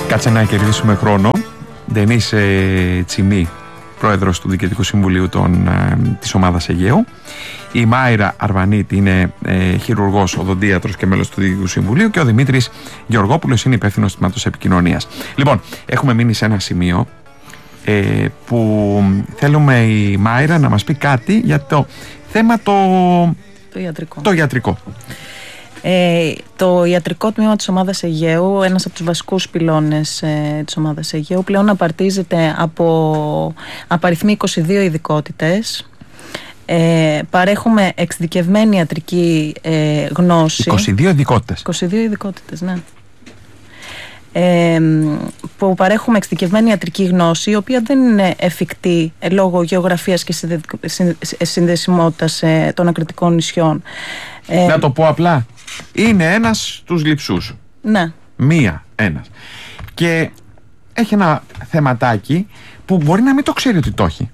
Κάτσε να κερδίσουμε χρόνο. Ντενίς Τσιμή, πρόεδρος του Διοικητικού Συμβουλίου της ομάδας Αιγαίου. Η Μάιρα Αρβανίτη είναι χειρουργός, οδοντίατρος και μέλος του Διοικητικού Συμβουλίου. Και ο Δημήτρης Γεωργόπουλος είναι υπεύθυνος τμήματος επικοινωνίας. Λοιπόν, έχουμε μείνει σε ένα σημείο που θέλουμε η Μάιρα να μας πει κάτι για το θέμα το ιατρικό. Το ιατρικό τμήμα της ομάδας Αιγαίου, ένας από τους βασικούς πυλώνες της ομάδας Αιγαίου, πλέον απαρτίζεται από αριθμοί 22 ειδικότητες. Παρέχουμε εξειδικευμένη ιατρική γνώση. 22 ειδικότητες. 22 ειδικότητες, ναι. Που παρέχουμε εξειδικευμένη ιατρική γνώση, η οποία δεν είναι εφικτή λόγω γεωγραφίας και συνδεσιμότητας των ακριτικών νησιών. Να το πω απλά. Είναι ένας στους λειψούς. Ναι. Ένας. Και έχει ένα θεματάκι που μπορεί να μην το ξέρει ότι το έχει.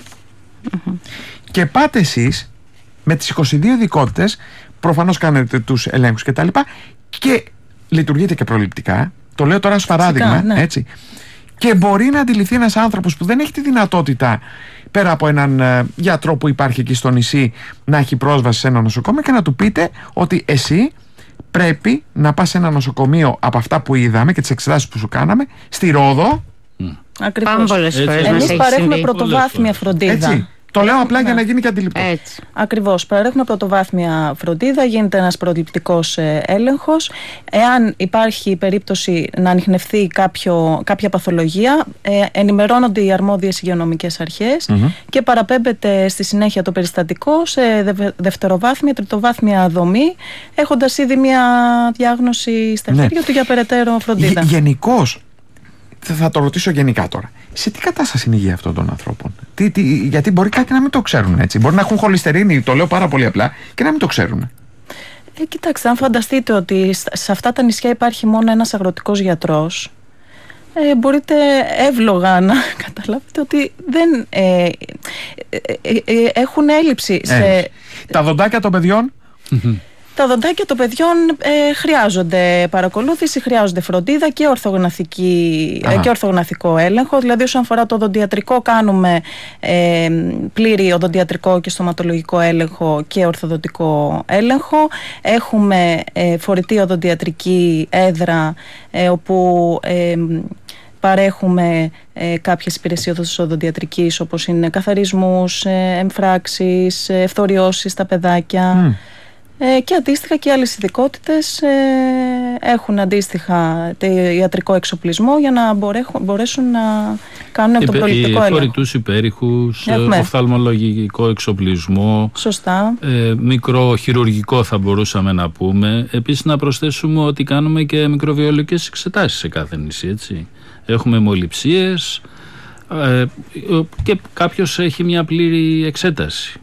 Και πάτε εσείς με τις 22 ειδικότητες, προφανώς κάνετε τους ελέγχους και τα λοιπά, και λειτουργείτε και προληπτικά. Το λέω τώρα ως παράδειγμα, ναι. Έτσι. Και μπορεί να αντιληφθεί ένας άνθρωπος που δεν έχει τη δυνατότητα, πέρα από έναν γιατρό που υπάρχει εκεί στο νησί, να έχει πρόσβαση σε ένα νοσοκομείο, και να του πείτε ότι εσύ πρέπει να πας σε ένα νοσοκομείο από αυτά που είδαμε και τις εξετάσεις που σου κάναμε στη Ρόδο. Ακριβώς. Εμείς παρέχουμε πρωτοβάθμια φροντίδα. Έτσι. Το λέω απλά για να γίνει και αντιληπτό. Ακριβώς. Παρέχουμε πρωτοβάθμια φροντίδα, γίνεται ένας προληπτικός έλεγχος. Εάν υπάρχει περίπτωση να ανιχνευθεί κάποια παθολογία, ενημερώνονται οι αρμόδιες υγειονομικές αρχές και παραπέμπεται στη συνέχεια το περιστατικό σε δευτεροβάθμια, τριτοβάθμια δομή, έχοντας ήδη μια διάγνωση στα χέρια του για περαιτέρω φροντίδα. Γενικώς, θα το ρωτήσω γενικά τώρα. Σε τι κατάσταση είναι η υγεία αυτών των ανθρώπων? Γιατί μπορεί κάτι να μην το ξέρουν, έτσι. Μπορεί να έχουν χολυστερίνη, το λέω πάρα πολύ απλά, και να μην το ξέρουν. Κοιτάξτε, αν φανταστείτε ότι σε αυτά τα νησιά υπάρχει μόνο ένας αγροτικός γιατρός, μπορείτε εύλογα να καταλάβετε ότι δεν έχουν έλλειψη σε... Τα δοντάκια των παιδιών... Τα δοντάκια των παιδιών χρειάζονται παρακολούθηση, χρειάζονται φροντίδα και ορθογναθικό έλεγχο. Δηλαδή, όσον αφορά το οδοντιατρικό, κάνουμε πλήρη οδοντιατρικό και στοματολογικό έλεγχο και ορθοδοντικό έλεγχο. Έχουμε φορητή οδοντιατρική έδρα, όπου παρέχουμε κάποιες υπηρεσίες οδοντιατρικής, όπως είναι καθαρισμούς, εμφράξεις, ευθοριώσεις στα παιδάκια. Και αντίστοιχα και άλλες ειδικότητες έχουν αντίστοιχα ιατρικό εξοπλισμό για να μπορέσουν να κάνουν τον προληπτικό έλεγχο. Φορητούς υπέρηχους, οφθαλμολογικό εξοπλισμό. Σωστά. Μικροχειρουργικό θα μπορούσαμε να πούμε. Επίσης να προσθέσουμε ότι κάνουμε και μικροβιολογικές εξετάσεις σε κάθε νησί, έτσι. Έχουμε αιμοληψίες και κάποιος έχει μια πλήρη εξέταση.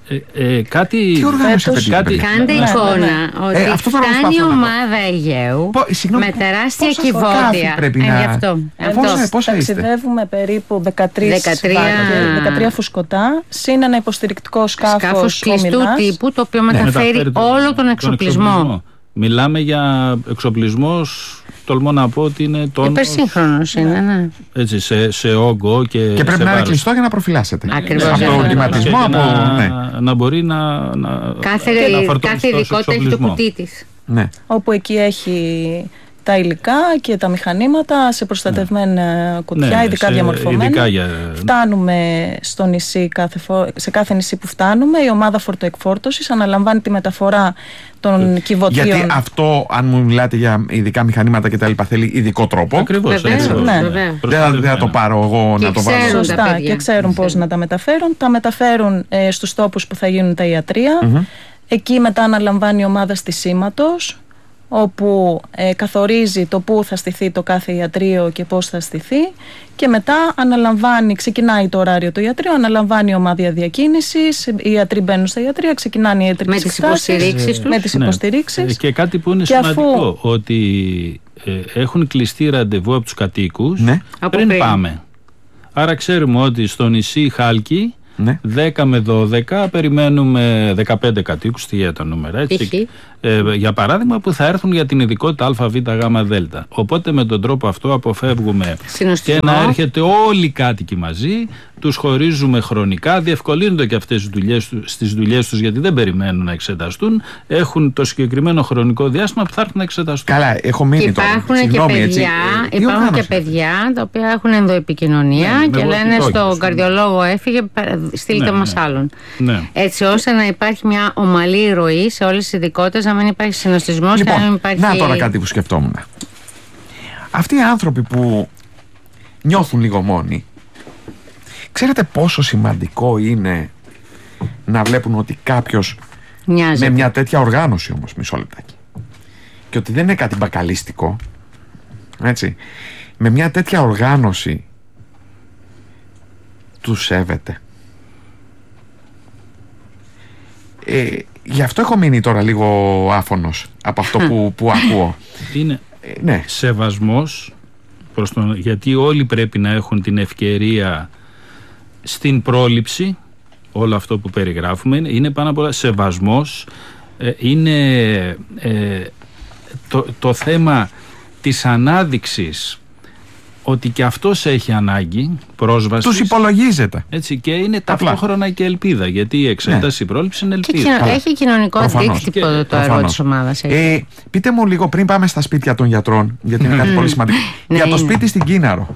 Κάντε εικόνα ότι φτάνει η ομάδα Αιγαίου με τεράστια κυβότια. Ταξιδεύουμε περίπου 13 φουσκωτά, συν ένα υποστηρικτικό σκάφος κλειστού τύπου, το οποίο μεταφέρει όλο τον εξοπλισμό. Μιλάμε για εξοπλισμός, τολμώ να πω ότι είναι τόνος. Υπερσύγχρονος είναι, ναι. Έτσι, σε όγκο και πρέπει να είναι κλειστό για να προφυλάσσεται. Ακριβώς. Από τον κλιματισμό, να μπορεί να κάθε ειδικότητα έχει το κουτί της. Ναι. Όπου εκεί έχει τα υλικά και τα μηχανήματα σε προστατευμένα κουτιά, ειδικά διαμορφωμένα. Φτάνουμε στο νησί, σε κάθε νησί που φτάνουμε, η ομάδα φορτοεκφόρτωσης αναλαμβάνει τη μεταφορά των κυβωτίων. Γιατί αυτό, αν μου μιλάτε για ειδικά μηχανήματα και τα λοιπά, θέλει ειδικό τρόπο. Ακριβώς. Δεν θα το πάρω εγώ να το βάλω. Σωστά, και ξέρουν πώς να τα μεταφέρουν. Τα μεταφέρουν στους τόπους που θα γίνουν τα ιατρεία. Εκεί μετά αναλαμβάνει η ομάδα στισίματος, όπου καθορίζει το πού θα στηθεί το κάθε ιατρείο και πώς θα στηθεί, και μετά ξεκινάει το ωράριο του ιατρείου, αναλαμβάνει η ομάδα διακίνησης, οι ιατροί μπαίνουν στα ιατρεία, ξεκινάνε οι ιατρικές εξετάσεις με τις υποστηρίξεις. Και κάτι που είναι σημαντικό, ότι έχουν κλειστεί ραντεβού από τους κατοίκους πριν πάμε. Άρα ξέρουμε ότι στο νησί Χάλκι 10 με 12 περιμένουμε 15 κατοίκους, τι για τα νούμερα, έτσι. για παράδειγμα, που θα έρθουν για την ειδικότητα ΑΒΓΔ. Οπότε με τον τρόπο αυτό αποφεύγουμε και να έρχεται όλοι οι κάτοικοι μαζί, τους χωρίζουμε χρονικά, διευκολύνονται και αυτές στις δουλειές τους, γιατί δεν περιμένουν να εξεταστούν, έχουν το συγκεκριμένο χρονικό διάστημα που θα έρθουν να εξεταστούν. Καλά, έχω μείνει υπάρχουν και παιδιά τα οποία έχουν ενδοεπικοινωνία και λένε στον καρδιολόγο έφυγε, στείλτε μας άλλον. Έτσι ώστε να υπάρχει μια ομαλή ροή σε όλες τις ειδικότητες, να μην υπάρχει συνοστισμός, λοιπόν, και να μην υπάρχει... Να τώρα κάτι που σκεφτόμουν. Αυτοί οι άνθρωποι που νιώθουν λίγο μόνοι, ξέρετε πόσο σημαντικό είναι να βλέπουν ότι κάποιος με μια τέτοια οργάνωση, όμως, μισό λεπτάκι, και ότι δεν είναι κάτι μπακαλίστικο, έτσι, με μια τέτοια οργάνωση του σέβεται. Γι' αυτό έχω μείνει τώρα λίγο άφωνος από αυτό που ακούω. Είναι σεβασμός προς γιατί όλοι πρέπει να έχουν την ευκαιρία στην πρόληψη, όλο αυτό που περιγράφουμε είναι πάνω απ' όλα σεβασμός, είναι το θέμα της ανάδειξης ότι και αυτός έχει ανάγκη πρόσβασης. Τους υπολογίζεται. Έτσι, και είναι ταυτόχρονα και ελπίδα, γιατί η εξέταση, η πρόληψη είναι ελπίδα. Και έχει κοινωνικό αντίκτυπο το έργο της ομάδας. Πείτε μου λίγο πριν πάμε στα σπίτια των γιατρών, γιατί είναι κάτι πολύ σημαντικό. Για το σπίτι στην Κίναρο.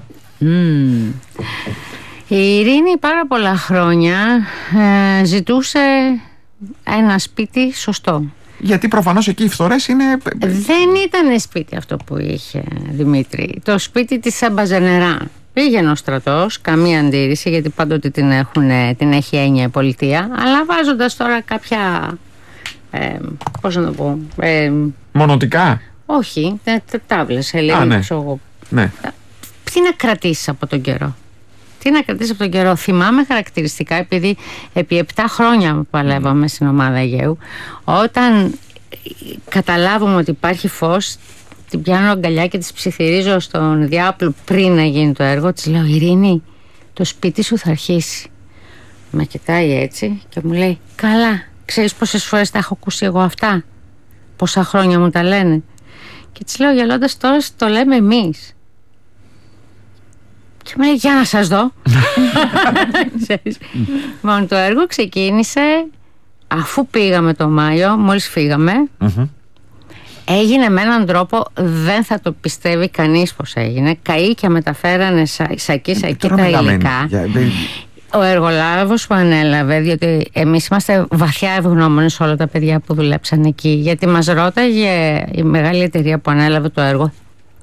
Η Ειρήνη πάρα πολλά χρόνια ζητούσε ένα σπίτι σωστό. Γιατί προφανώς εκεί οι φθορές είναι... Δεν ήταν σπίτι αυτό που είχε, Δημήτρη. Το σπίτι της έμπαζε. Πήγαινε ο στρατός, καμία αντίρρηση, γιατί πάντοτε την έχει έννοια η πολιτεία, αλλά βάζοντας τώρα κάποια... πώς να το πω... μονοτικά. Όχι, τάβλες, ναι. Τι να κρατήσεις από τον καιρό. Θυμάμαι χαρακτηριστικά, επειδή επί 7 χρόνια παλεύαμε στην ομάδα Αιγαίου, όταν καταλάβουμε ότι υπάρχει φως, την πιάνω αγκαλιά και της ψιθυρίζω στον διάπλο πριν να γίνει το έργο. Της λέω: Ειρήνη, το σπίτι σου θα αρχίσει. Με κοιτάει έτσι και μου λέει: καλά, ξέρεις πόσες φορές τα έχω ακούσει εγώ αυτά, πόσα χρόνια μου τα λένε. Και της λέω γελώντας: τώρα το λέμε εμείς. Και μου λέει: για να σας δω. Λοιπόν, το έργο ξεκίνησε αφού πήγαμε το Μάιο, μόλις φύγαμε. Έγινε με έναν τρόπο, δεν θα το πιστεύει κανείς πως έγινε. Καΐκια μεταφέρανε σακί τα υλικά. Ο εργολάβος που ανέλαβε, διότι εμείς είμαστε βαθιά ευγνώμονες όλα τα παιδιά που δουλέψαν εκεί, γιατί μας ρώταγε η μεγάλη εταιρεία που ανέλαβε το έργο,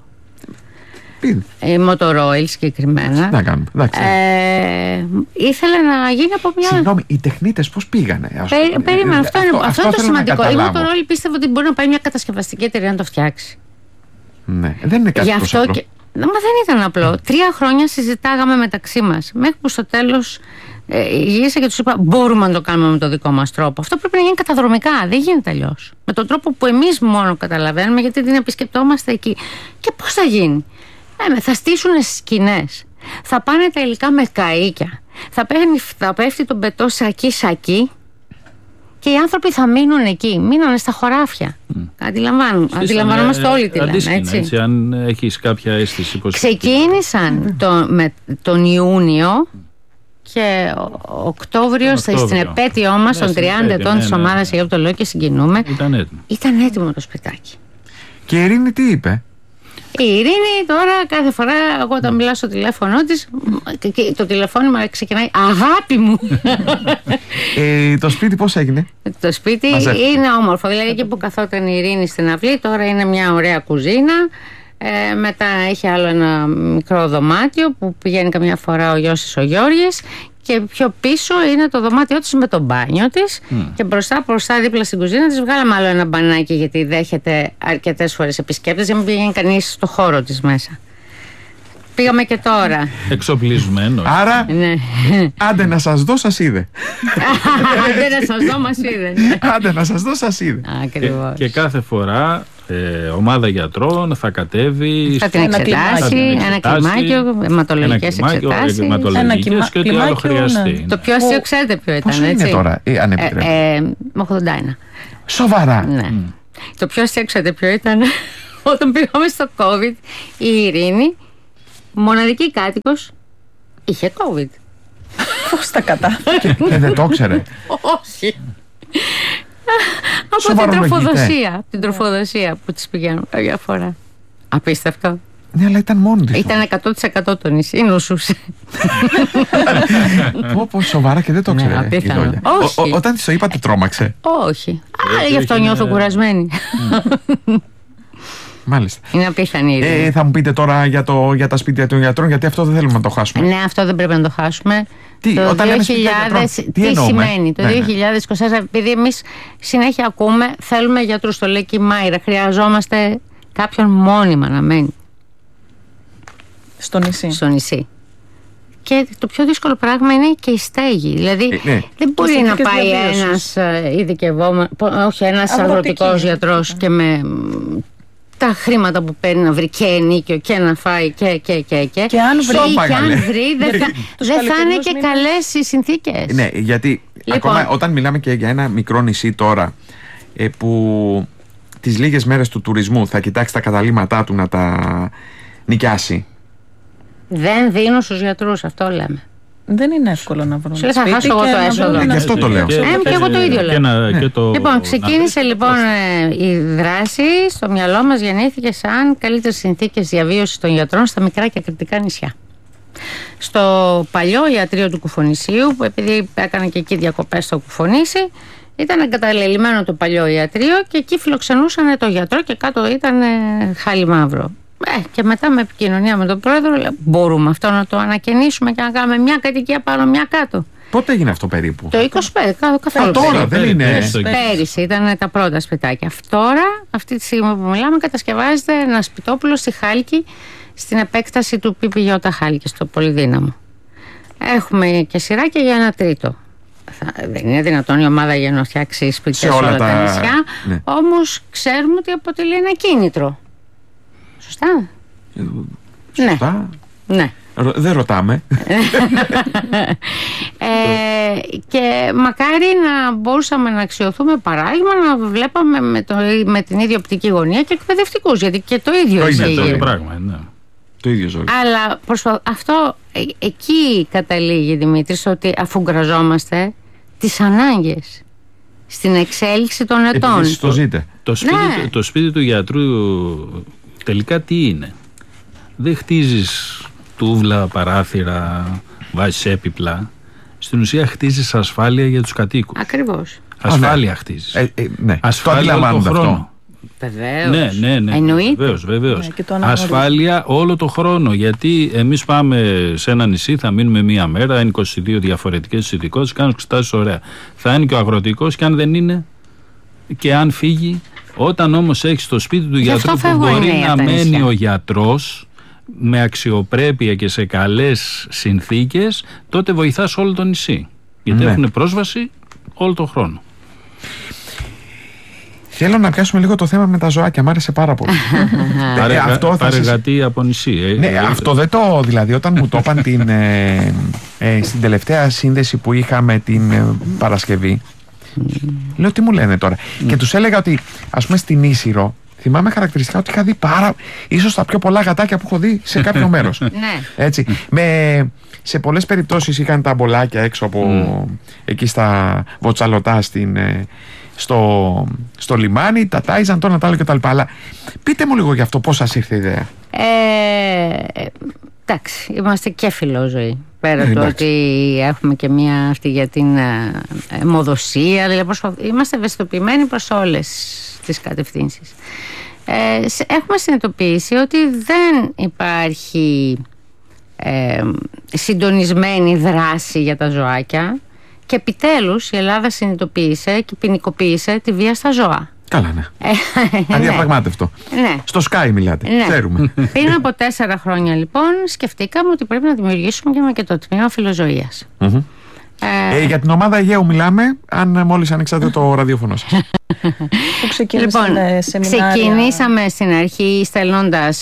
η Motoroil συγκεκριμένα. Να κάνουμε. Ήθελε να γίνει από μια. Συγγνώμη, οι τεχνίτες πώς πήγανε? Περίμενα, αυτό είναι το σημαντικό. Η Motoroil πίστευε ότι μπορεί να πάει μια κατασκευαστική εταιρεία να το φτιάξει. Ναι, δεν είναι κάτι τόσο απλό. Μα δεν ήταν απλό. 3 χρόνια συζητάγαμε μεταξύ μας, μέχρι που στο τέλος γύρισα και τους είπα: μπορούμε να το κάνουμε με το δικό μας τρόπο. Αυτό πρέπει να γίνει καταδρομικά, δεν γίνεται αλλιώς. Με τον τρόπο που εμείς μόνο καταλαβαίνουμε, γιατί την επισκεπτόμαστε εκεί. Και πώς θα γίνει? Θα στήσουν σκηνές, θα πάνε τα υλικά με καΐκια, θα πέφτει τον πετό σακί και οι άνθρωποι θα μείνουν εκεί. Μείνανε στα χωράφια. Αντιλαμβανόμαστε όλοι τι λέμε, έτσι, αν έχεις κάποια αίσθηση πως... Ξεκίνησαν τον Ιούνιο και Οκτώβριο στην επέτειό μας των 30 ετών της ομάδας Αιγαίου, το λέω και συγκινούμε. Ήταν έτοιμο το σπιτάκι. Και η Ειρήνη τι είπε? Η Ειρήνη τώρα κάθε φορά εγώ όταν μιλάω στο τηλέφωνο της, το τηλεφώνημα ξεκινάει: αγάπη μου. Το σπίτι πώς έγινε? Το σπίτι είναι όμορφο. Δηλαδή εκεί που καθόταν η Ειρήνη στην αυλή, τώρα είναι μια ωραία κουζίνα. Μετά έχει άλλο ένα μικρό δωμάτιο που πηγαίνει καμιά φορά ο γιος της ο Γιώργης. Και πιο πίσω είναι το δωμάτιό της με το μπάνιο της. Και μπροστά δίπλα στην κουζίνα της βγάλαμε άλλο ένα μπανάκι, γιατί δέχεται αρκετές φορές επισκέπτες, για να μην πηγαίνει κανείς στο χώρο της μέσα. Πήγαμε και τώρα. Εξοπλισμένο. Άρα, άντε να σας δω, σας είδε. Άντε να σας δω, μας είδε. Άντε να σας δω, σας είδε. Ακριβώς. Και κάθε φορά ομάδα γιατρών θα κατέβει, θα την εξετάσει, ένα κλιμάκιο, αιματολογικές εξετάσεις, και ό,τι άλλο χρειαστεί. Το πιο αστείο ξέρετε ποιο ήταν? Πόσο είναι τώρα, αν επιτρέπετε? 81. Σοβαρά? Ναι. Το πιο ξέρετε ποιο ήταν? Όταν πήγαμε στο COVID, η Ειρήνη, μοναδική κάτοικος, είχε COVID. Πώς τα κατάφερε? Δεν το ήξερε. Όχι. Από την τροφοδοσία που της πηγαίνουν κάποια φορά. Απίστευτο. Ναι, αλλά ήταν μόνη της. Ήταν 100% το νησί, νοσούσε. Πω, σοβαρά, και δεν το ήξερε. Απίθανο. Όταν της το είπατε, τρόμαξε? Όχι. Γι' αυτό νιώθω κουρασμένη. Μάλιστα. Είναι απίθανη. Θα μου πείτε τώρα για τα σπίτια των γιατρών, γιατί αυτό δεν θέλουμε να το χάσουμε. Ναι, αυτό δεν πρέπει να το χάσουμε. Το 2000, τι σημαίνει το 2024, επειδή εμείς συνέχεια ακούμε, θέλουμε γιατρούς, το λέει και η Μάιρα, χρειαζόμαστε κάποιον μόνιμα να μένει στο νησί. Και το πιο δύσκολο πράγμα είναι και η στέγη. Δηλαδή δεν μπορεί να πάει ένας ειδικευόμενος, όχι, ένας αγροτικός γιατρός και με τα χρήματα που παίρνει να βρει και ενίκιο και να φάει και αν βρει δεν θα είναι και καλές οι συνθήκες. Ναι, γιατί ακόμα όταν μιλάμε και για ένα μικρό νησί τώρα που τις λίγες μέρες του τουρισμού θα κοιτάξει τα καταλήμματά του να τα νοικιάσει, δεν δίνουν στους γιατρούς, αυτό λέμε. Δεν είναι εύκολο να βρουν σπίτι. Θα χάσω εγώ το έσοδο. Και αυτό το λέω. Και εγώ το ίδιο λέω. Λοιπόν, ξεκίνησε λοιπόν η δράση. Στο μυαλό μας γεννήθηκε σαν καλύτερες συνθήκες διαβίωσης των γιατρών στα μικρά και κριτικά νησιά. Στο παλιό ιατρείο του Κουφονησίου, που επειδή έκανα και εκεί διακοπές στο Κουφονήσι, ήταν εγκαταλελειμμένο το παλιό ιατρείο και εκεί φιλοξενούσαν το γιατρό και κάτω ήταν χάλι μαύρο. Και μετά με επικοινωνία με τον πρόεδρο μπορούμε αυτό να το ανακαινήσουμε και να κάνουμε μια κατοικία πάνω, μια κάτω. Πότε έγινε αυτό περίπου? Το 25, καθόλου. Τώρα δεν είναι. Πέρυσι ήταν τα πρώτα σπιτάκια. Τώρα, αυτή τη στιγμή που μιλάμε, κατασκευάζεται ένα σπιτόπουλο στη Χάλκη, στην επέκταση του ΠΠΙ Χάλκη, στο Πολυδύναμο. Έχουμε και σειράκια για ένα τρίτο. Δεν είναι δυνατόν η ομάδα για να φτιάξει σπίτια σε όλα τα νησιά. Ναι. Όμως ξέρουμε ότι αποτελεί ένα κίνητρο. Σωστά. Σωστά. Ναι. Δεν ρωτάμε. Και μακάρι να μπορούσαμε να αξιοθούμε παράδειγμα, να βλέπαμε με την ίδια οπτική γωνία και εκπαιδευτικούς, γιατί και το ίδιο είναι το ίδιο πράγμα. Ναι. Το ίδιο ζωή. Αλλά αυτό εκεί καταλήγει, Δημήτρης, ότι αφουγκραζόμαστε τις ανάγκες στην εξέλιξη των ετών. Το ζείτε. Το σπίτι του γιατρού τελικά τι είναι? Δεν χτίζεις τούβλα, παράθυρα, βάζεις έπιπλα. Στην ουσία χτίζεις ασφάλεια για τους κατοίκους. Ακριβώς. Ασφάλεια χτίζεις. Ναι. Ασφάλεια όλο το χρόνο. Βεβαίως. Ναι. Εννοείται. Βεβαίως. Ασφάλεια όλο το χρόνο. Γιατί εμείς πάμε σε ένα νησί, θα μείνουμε μία μέρα, είναι 22 διαφορετικές ειδικότητες, κάνουν εξετάσεις ωραία. Θα είναι και ο αγροτικός, και αν δεν είναι, και αν φύγει. Όταν όμως έχεις το σπίτι του γιατρού που μπορεί να μένει ο γιατρός με αξιοπρέπεια και σε καλές συνθήκες, τότε βοηθάς όλο το νησί. Γιατί έχουν πρόσβαση όλο το χρόνο. Θέλω να πιάσουμε λίγο το θέμα με τα ζωάκια. Μ' άρεσε πάρα πολύ. Παρεγατή από νησί. Ναι, αυτό δεν το. Δηλαδή, όταν μου το είπαν στην τελευταία σύνδεση που είχαμε την Παρασκευή, λέω τι μου λένε τώρα. Και τους έλεγα ότι, ας πούμε, στην Ίσυρο, θυμάμαι χαρακτηριστικά ότι είχα δει ίσως τα πιο πολλά γατάκια που έχω δει σε κάποιο μέρος. Έτσι. Σε πολλές περιπτώσεις είχαν τα μπολάκια έξω από εκεί στα Βοτσαλωτά στο λιμάνι, τα τάιζαν, το Νατάλο κτλ. Αλλά πείτε μου λίγο γι' αυτό, πώς σας ήρθε η ιδέα? Εντάξει, είμαστε και φιλόζωοι. Πέρα του ότι έχουμε και μία αυτή για την αιμοδοσία, δηλαδή είμαστε ευαισθητοποιημένοι προς όλες τις κατευθύνσεις. Έχουμε συνειδητοποιήσει ότι δεν υπάρχει συντονισμένη δράση για τα ζωάκια και επιτέλους η Ελλάδα συνειδητοποίησε και ποινικοποίησε τη βία στα ζώα. Καλά, ναι. Αδιαπραγμάτευτο. Ναι. Στο Sky μιλάτε. Ναι. Ξέρουμε. Πριν από 4 χρόνια, λοιπόν, σκεφτήκαμε ότι πρέπει να δημιουργήσουμε και το τμήμα φιλοζωίας. Για την ομάδα Αιγαίου μιλάμε, αν μόλις ανοίξατε το ραδιόφωνο σας. Που ξεκινήσαμε σεμινάρια. Ξεκινήσαμε στην αρχή στέλνοντας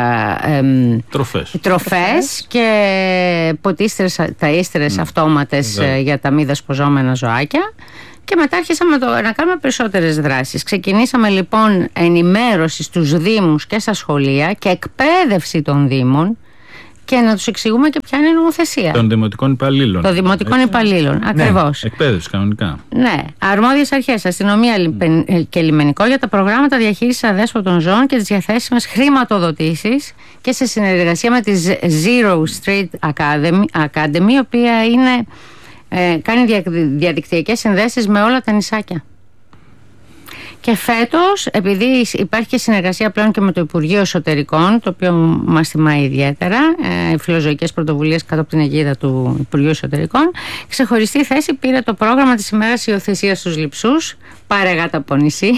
τροφές και ποτίστερες, ταΐστερες αυτόματες για τα μη δεσποζόμενα ζωάκια. Και μετά άρχισαμε να κάνουμε περισσότερες δράσεις. Ξεκινήσαμε λοιπόν ενημέρωση στους Δήμους και στα σχολεία και εκπαίδευση των Δήμων και να τους εξηγούμε και ποια είναι η νομοθεσία. Των δημοτικών υπαλλήλων. Των δημοτικών υπαλλήλων, ακριβώς. Ναι, εκπαίδευση κανονικά. Ναι, αρμόδιες αρχές, αστυνομία και λιμενικό για τα προγράμματα διαχείρισης αδέσποτων ζώων και τις διαθέσιμες χρηματοδοτήσεις και σε συνεργασία με τη Zero Street Academy, η οποία κάνει διαδικτυακές συνδέσεις με όλα τα νησάκια. Και φέτος, επειδή υπάρχει και συνεργασία πλέον και με το Υπουργείο Εσωτερικών, το οποίο μας τιμά ιδιαίτερα, φιλοζωικές πρωτοβουλίες κάτω από την αιγίδα του Υπουργείου Εσωτερικών, ξεχωριστή θέση πήρε το πρόγραμμα της ημέρας υιοθεσίας στους Λειψούς, παρεγάτα από νησί.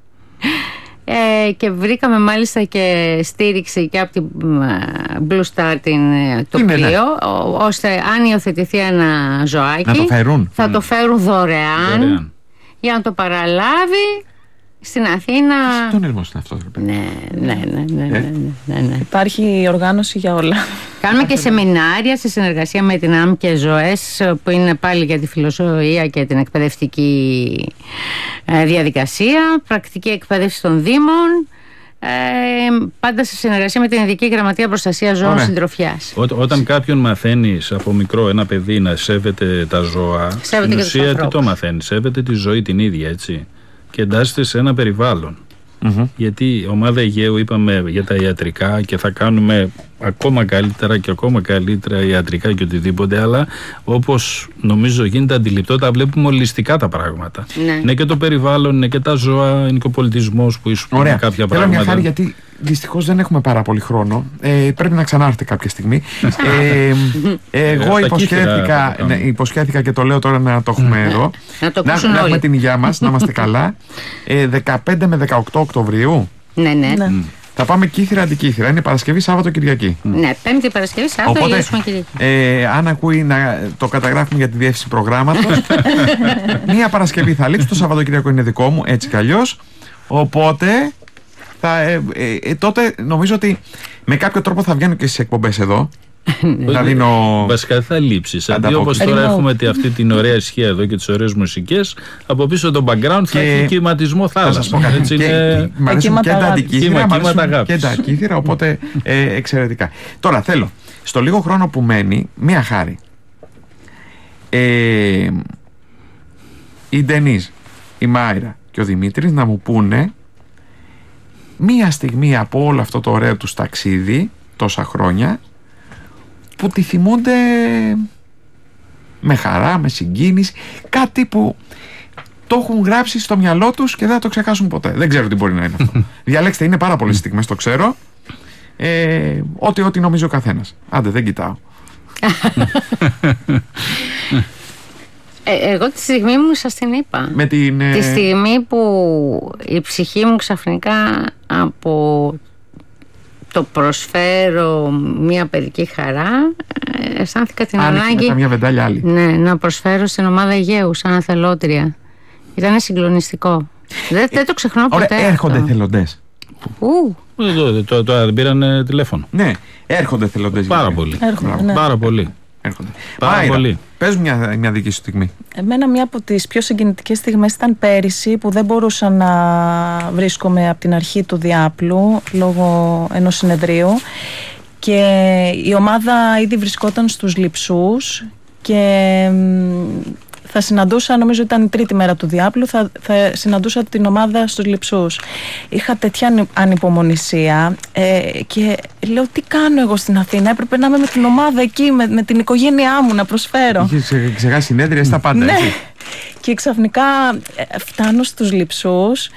Και βρήκαμε μάλιστα και στήριξη και από την Blue Star το πλοίο, ώστε αν υιοθετηθεί ένα ζωάκι θα το φέρουν δωρεάν για να το παραλάβει στην Αθήνα. Τον ήρμος είναι αυτό. Ναι. Υπάρχει οργάνωση για όλα. Κάνουμε και σεμινάρια σε συνεργασία με την ΑΜ και Ζωές, που είναι πάλι για τη φιλοσοφία και την εκπαιδευτική διαδικασία, πρακτική εκπαίδευση των Δήμων, πάντα σε συνεργασία με την Ειδική Γραμματεία Προστασίας Ζώων Συντροφιάς. Όταν κάποιον μαθαίνεις από μικρό ένα παιδί να σέβεται τα ζώα, στην ουσία τι το μαθαίνει? Σέβεται τη ζωή την ίδια, έτσι, και εντάσσεται σε ένα περιβάλλον. Γιατί η ομάδα Αιγαίου είπαμε για τα ιατρικά και θα κάνουμε ακόμα καλύτερα και ακόμα καλύτερα ιατρικά και οτιδήποτε, αλλά όπως νομίζω γίνεται αντιληπτό, τα βλέπουμε ολιστικά τα πράγματα. Είναι και το περιβάλλον, είναι και τα ζώα, είναι και ο πολιτισμός που ίσως είναι κάποια πράγματα. Θέλω μια χάρη, γιατί δυστυχώς δεν έχουμε πάρα πολύ χρόνο. Πρέπει να ξανάρθετε κάποια στιγμή. Εγώ υποσχέθηκα και το λέω τώρα να το έχουμε εδώ. Να έχουμε την υγειά μας, να είμαστε καλά. 15 με 18 Οκτωβρίου. Ναι. Θα πάμε Κύθυρα αντικύθυρα. Είναι Παρασκευή, Σάββατο, Κυριακή. Ναι, Πέμπτη, Παρασκευή, Σάββατο. Οπότε, αν ακούει να το καταγράφουμε για τη διεύθυνση προγράμματος, μία Παρασκευή θα λείψει, το Σαββατοκύριακο είναι δικό μου, έτσι κι αλλιώς. Οπότε, τότε νομίζω ότι με κάποιο τρόπο θα βγαίνουν και στις εκπομπές εδώ. Θα δίνω... Βασικά θα λείψεις. Αντί όπως τώρα έχουμε αυτή την ωραία ισχύ εδώ και τις ωραίες μουσικές, από πίσω το background θα έχει κυματισμό θάλασσα. Μ' αρέσουν και τα αντικύθυρα, και τα κύθυρα, οπότε εξαιρετικά. Τώρα θέλω, στο λίγο χρόνο που μένει, μία χάρη. Η Ντενίζ, η Μάιρα και ο Δημήτρης να μου πούνε μία στιγμή από όλο αυτό το ωραίο τους ταξίδι, τόσα χρόνια, που τη θυμούνται με χαρά, με συγκίνηση, κάτι που το έχουν γράψει στο μυαλό τους και δεν θα το ξεχάσουν ποτέ. Δεν ξέρω τι μπορεί να είναι αυτό. Διαλέξτε, είναι πάρα πολλές στιγμές, το ξέρω. Ό,τι νομίζει ο καθένας. Άντε, δεν κοιτάω. Εγώ τη στιγμή μου σας την είπα. Τη στιγμή που η ψυχή μου ξαφνικά από το προσφέρω μια παιδική χαρά, αισθάνθηκα την ανάγκη μια βεντάλια άλλη. Ναι, να προσφέρω στην ομάδα Αιγαίου σαν αθελότρια. Ήταν συγκλονιστικό. Δεν το ξεχνώ ποτέ. Ωραία, έρχονται θελοντές. Τώρα πήραν τηλέφωνο. Ναι, έρχονται θελοντές. Πάρα πολύ. Πάρα πολύ. Μάιρα, πες μια δική σου στιγμή. Εμένα μια από τις πιο συγκινητικές στιγμές ήταν πέρυσι, που δεν μπορούσα να βρίσκομαι από την αρχή του διάπλου λόγω ενός συνεδρίου, και η ομάδα ήδη βρισκόταν στους Λειψούς και θα συναντούσα, νομίζω ήταν η τρίτη μέρα του διάπλου, θα συναντούσα την ομάδα στους Λειψούς. Είχα τέτοια ανυπομονησία και λέω, τι κάνω εγώ στην Αθήνα? Έπρεπε να είμαι με την ομάδα εκεί, με την οικογένειά μου, να προσφέρω. Είχες ξεχάσει συνέδρια στα πάντα, ναι. έτσι. Και ξαφνικά φτάνω στους Λειψούς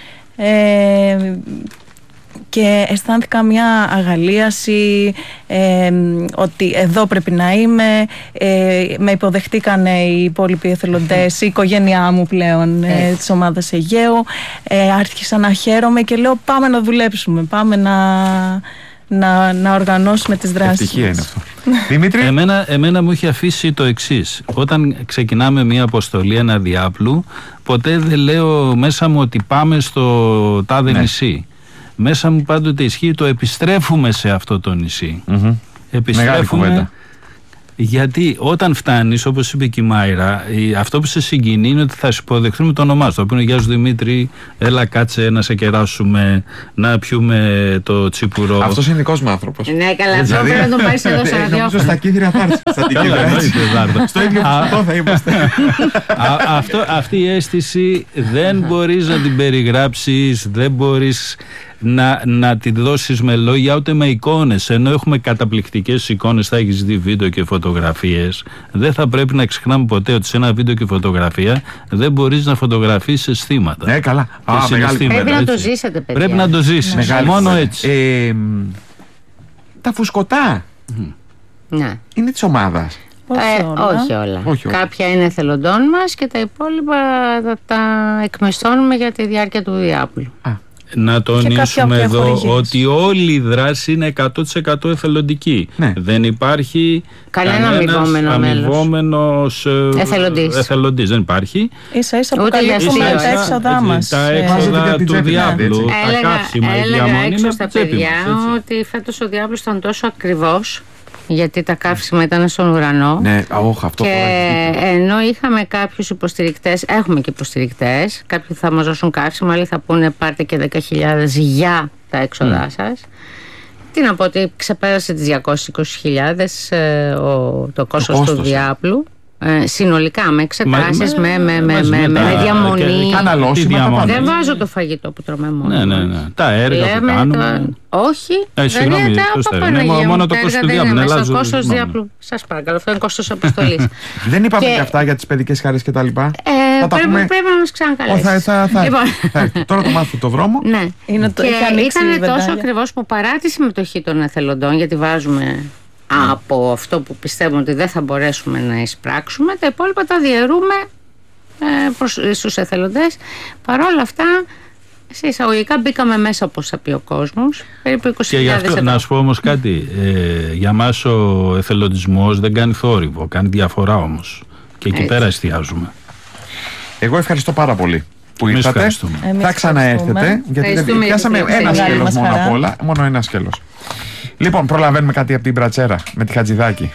και αισθάνθηκα μια αγαλίαση, ότι εδώ πρέπει να είμαι. Με υποδεχτήκαν οι υπόλοιποι εθελοντές, η οικογένειά μου πλέον της ομάδας Αιγαίου. Άρχισα να χαίρομαι και λέω, πάμε να δουλέψουμε, πάμε να οργανώσουμε τις δράσεις. Ευτυχία είναι αυτό. Δημήτρη. Εμένα μου είχε αφήσει το εξής. Όταν ξεκινάμε μια αποστολή, ένα διάπλου, ποτέ δεν λέω μέσα μου ότι πάμε στο τάδε νησί. Μέσα μου πάντοτε ισχύει το επιστρέφουμε σε αυτό το νησί. Επιστρέφουμε. Γιατί όταν φτάνεις, όπως είπε και η Μάιρα, αυτό που σε συγκινεί είναι ότι θα σε υποδεχθούμε το όνομά σου. Το οποίο είναι: γεια σου Δημήτρη, έλα κάτσε να σε κεράσουμε, να πιούμε το τσίπουρο. Αυτός είναι δικός μου άνθρωπος. Ναι, καλά, αυτό πρέπει να τον πάρεις εδώ στο ραδιόφωνο. Νομίζω στα Κύθρια θα έρθει. Στο ίδιο φουσκωτό θα είμαστε. Αυτή η αίσθηση δεν μπορείς να την περιγράψεις, δεν μπορείς να τη δώσεις με λόγια ούτε με εικόνες. Ενώ έχουμε καταπληκτικές εικόνες, θα έχεις δει βίντεο και φωτογραφίες, δεν θα πρέπει να ξεχνάμε ποτέ ότι σε ένα βίντεο και φωτογραφία δεν μπορείς να φωτογραφίσεις αισθήματα. Ναι, καλά. Πρέπει να το ζήσετε, παιδιά. Πρέπει να το ζήσεις. Μόνο έτσι. Τα φουσκωτά είναι της ομάδας? Όχι όλα. Κάποια είναι εθελοντών μας και τα υπόλοιπα τα εκμισθώνουμε για τη διάρκεια του διάπλου. Να τονίσουμε εδώ ότι όλη η δράση είναι 100% εθελοντική. Ναι. Δεν υπάρχει κανένας αμοιβόμενος εθελοντής. Δεν υπάρχει. Ίσα-ίσα που καλύπτουμε τα έξοδά μας. Τα έξοδα του διάπλου. Τα καύσιμα, η διαμονή έξω στα παιδιά ότι φέτος ο διάπλος ήταν τόσο ακριβώς, γιατί τα καύσιμα ήταν στον ουρανό. Ναι, αυτό και ενώ είχαμε κάποιους υποστηρικτές, έχουμε και υποστηρικτές, κάποιοι θα μας δώσουν καύσιμα, άλλοι θα πούνε πάρτε και 10.000 για τα έξοδά σας. Τι να πω, ότι ξεπέρασε τις 220.000 το κόστος του διάπλου. Συνολικά με εξετάσεις, με διαμονή. Δεν βάζω το φαγητό που τρώμε μόνο. Ναι. Τα έργα που κάνουμε. Όχι, συγγνώμη, μόνο το κόστος του διάπλου. Το κόστος διάπλου, σας παρακαλώ, αυτό είναι κόστος αποστολής. Δεν είπαμε και αυτά για τις παιδικές χαρές και τα λοιπά. Πρέπει να μας ξανακαλέσει. Τώρα το μάθετε το δρόμο. Ναι, ήταν τόσο ακριβώς που παρά τη συμμετοχή των εθελοντών, γιατί βάζουμε από αυτό που πιστεύουμε ότι δεν θα μπορέσουμε να εισπράξουμε, τα υπόλοιπα τα διαιρούμε στους εθελοντές. Παρ' όλα αυτά, σε εισαγωγικά μπήκαμε μέσα, όπως θα πει ο κόσμος, περίπου 20.000 και γι' αυτό, να σου πω όμως κάτι, για μας ο εθελοντισμός δεν κάνει θόρυβο, κάνει διαφορά όμως, και εκεί πέρα εστιάζουμε. Εγώ ευχαριστώ πάρα πολύ που ήρθατε. Θα ξαναέρθετε, γιατί πιάσαμε ένα σκέλος μόνο απ' όλα, μόνο ένα σκέλος. Λοιπόν, προλαβαίνουμε κάτι από την Μπρατσέρα με τη Χατζηδάκη.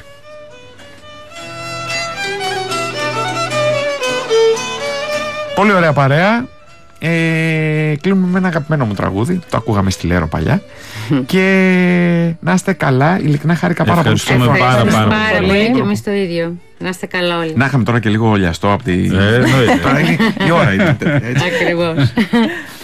Πολύ ωραία παρέα. Κλείνουμε με ένα αγαπημένο μου τραγούδι. Το ακούγαμε στη Λέρο παλιά. Και να είστε καλά. Ειλικρινά χάρηκα πάρα πολύ. Ευχαριστούμε πάρα πολύ. Και εμείς το ίδιο. Να είστε καλά όλοι. Να είχαμε τώρα και λίγο ολιαστό από τη... Τώρα η ώρα είναι. Ακριβώς.